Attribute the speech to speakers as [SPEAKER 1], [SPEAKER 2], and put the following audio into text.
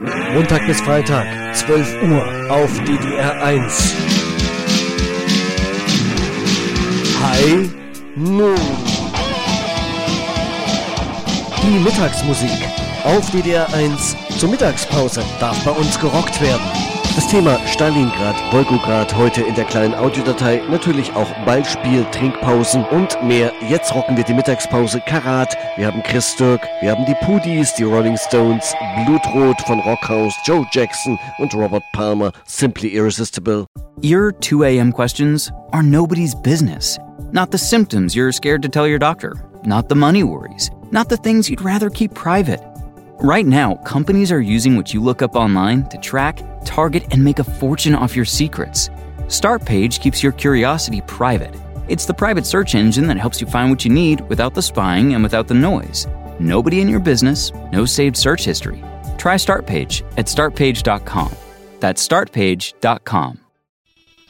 [SPEAKER 1] Montag bis Freitag, 12 Uhr auf DDR1. High Noon. Die Mittagsmusik auf DDR1 zur Mittagspause darf bei uns gerockt werden. Das Thema Stalingrad, Wolgograd heute in der kleinen Audiodatei, natürlich auch Ballspiel, Trinkpausen und mehr. Jetzt rocken wir die Mittagspause Karat, wir haben Chris Sturck, wir haben die Pudis, die Rolling Stones, Blutrot von Rockhaus, Joe Jackson und Robert Palmer, Simply Irresistible.
[SPEAKER 2] Your 2 a.m. questions are nobody's business. Not the symptoms you're scared to tell your doctor. Not the money worries. Not the things you'd rather keep private. Right now, companies are using what you look up online to track, target, and make a fortune off your secrets. Startpage keeps your curiosity private. It's the private search engine that helps you find what you need without the spying and without the noise. Nobody in your business, no saved search history. Try Startpage at startpage.com. That's startpage.com.